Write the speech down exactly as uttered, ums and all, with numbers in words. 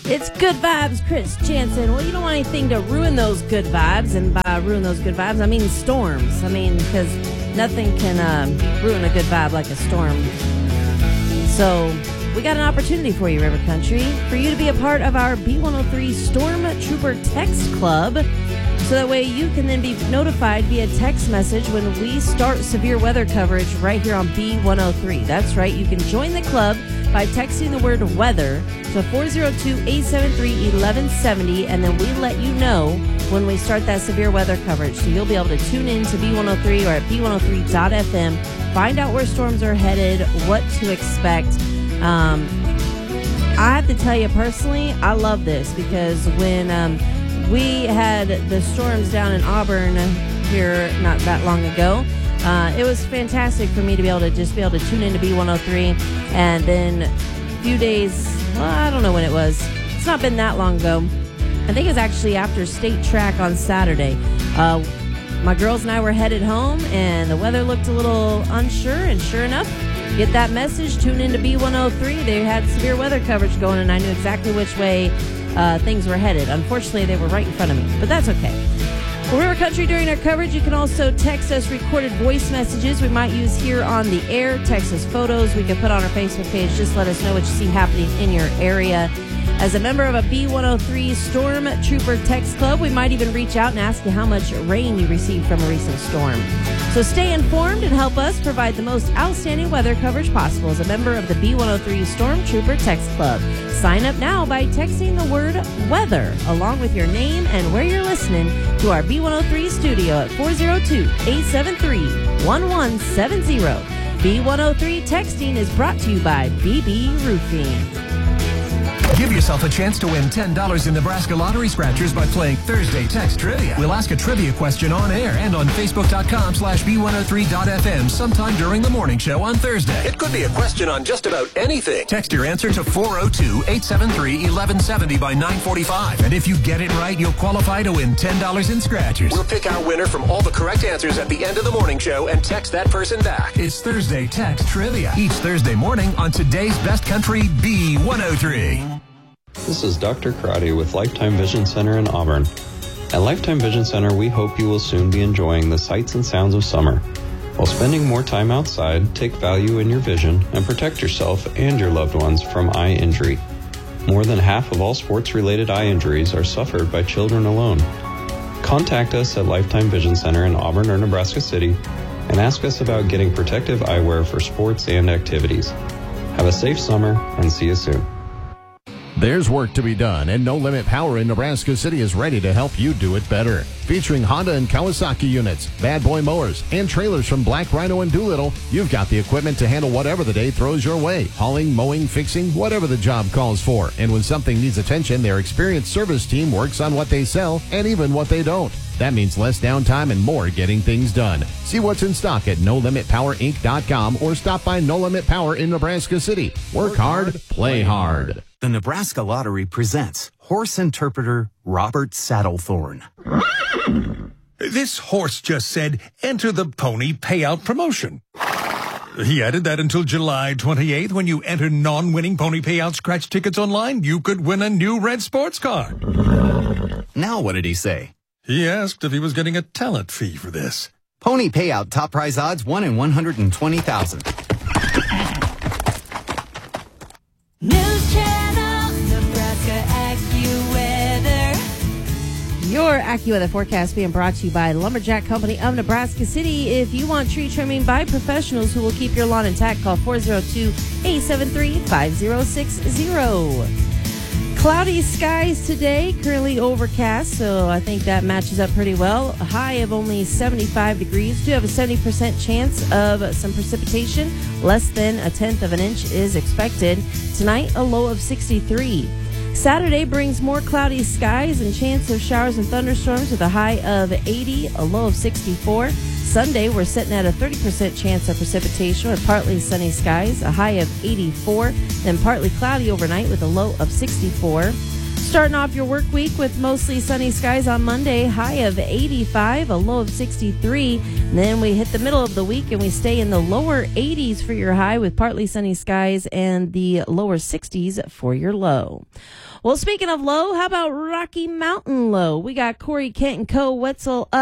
It's Good Vibes, Chris Jansen. Well, you don't want anything to ruin those good vibes, and by ruin those good vibes, I mean storms. I mean, because nothing can uh, ruin a good vibe like a storm. So we got an opportunity for you, River Country, for you to be a part of our B one oh three Storm Trooper Text Club. So that way you can then be notified via text message when we start severe weather coverage right here on B one oh three. That's right. You can join the club by texting the word weather to four oh two, eight seven three, one one seven oh, and then we let you know when we start that severe weather coverage. So you'll be able to tune in to B one oh three or at b one oh three dot f m, find out where storms are headed, what to expect. Um, I have to tell you personally, I love this because when um, we had the storms down in Auburn here not that long ago, uh, it was fantastic for me to be able to just be able to tune into B one oh three, and then a few days, well, I don't know when it was. It's not been that long ago. I think it was actually after State Track on Saturday. Uh, my girls and I were headed home, and the weather looked a little unsure, and sure enough, get that message, tune into B one oh three. They had severe weather coverage going, and I knew exactly which way uh, things were headed. Unfortunately, they were right in front of me, but that's okay. For River Country, during our coverage, you can also text us recorded voice messages we might use here on the air. Text us photos we can put on our Facebook page. Just let us know what you see happening in your area. As a member of a B one oh three Storm Trooper Text Club, we might even reach out and ask you how much rain you received from a recent storm. So stay informed and help us provide the most outstanding weather coverage possible as a member of the B one oh three Storm Trooper Text Club. Sign up now by texting the word weather along with your name and where you're listening to our B one oh three studio at four oh two, eight seven three, one one seven oh. B one oh three texting is brought to you by B B Roofing. Give yourself a chance to win ten dollars in Nebraska Lottery Scratchers by playing Thursday Text Trivia. We'll ask a trivia question on air and on facebook.com slash b103.fm sometime during the morning show on Thursday. It could be a question on just about anything. Text your answer to four oh two, eight seven three, one one seven oh by nine forty-five. And if you get it right, you'll qualify to win ten dollars in Scratchers. We'll pick our winner from all the correct answers at the end of the morning show and text that person back. It's Thursday Text Trivia. Each Thursday morning on today's Best Country B one oh three. This is Doctor Karate with Lifetime Vision Center in Auburn. At Lifetime Vision Center, we hope you will soon be enjoying the sights and sounds of summer. While spending more time outside, take value in your vision and protect yourself and your loved ones from eye injury. More than half of all sports-related eye injuries are suffered by children alone. Contact us at Lifetime Vision Center in Auburn or Nebraska City and ask us about getting protective eyewear for sports and activities. Have a safe summer and see you soon. There's work to be done, and No Limit Power in Nebraska City is ready to help you do it better. Featuring Honda and Kawasaki units, Bad Boy mowers, and trailers from Black Rhino and Doolittle, you've got the equipment to handle whatever the day throws your way. Hauling, mowing, fixing, whatever the job calls for. And when something needs attention, their experienced service team works on what they sell and even what they don't. That means less downtime and more getting things done. See what's in stock at no limit power inc dot com or stop by No Limit Power in Nebraska City. Work hard, play hard. The Nebraska Lottery presents horse interpreter Robert Saddlethorn. This horse just said, enter the pony payout promotion. He added that until July twenty-eighth, when you enter non-winning pony payout scratch tickets online, you could win a new red sports car. Now what did he say? He asked if he was getting a talent fee for this. Pony payout top prize odds one in one hundred twenty thousand. News Channel, Nebraska AccuWeather. Your AccuWeather forecast being brought to you by Lumberjack Company of Nebraska City. If you want tree trimming by professionals who will keep your lawn intact, call four oh two, eight seven three, five oh six oh. Cloudy skies today, currently overcast, so I think that matches up pretty well. A high of only seventy-five degrees. Do have a seventy percent chance of some precipitation. Less than a tenth of an inch is expected. Tonight, a low of sixty-three. Saturday brings more cloudy skies and chance of showers and thunderstorms with a high of eighty, a low of sixty-four. Sunday, we're sitting at a thirty percent chance of precipitation with partly sunny skies, a high of eighty-four, then partly cloudy overnight with a low of sixty-four. Starting off your work week with mostly sunny skies on Monday, high of eighty-five, a low of sixty-three. And then we hit the middle of the week and we stay in the lower eighties for your high with partly sunny skies and the lower sixties for your low. Well, speaking of low, how about Rocky Mountain low? We got Corey Kent and Co. Wetzel up.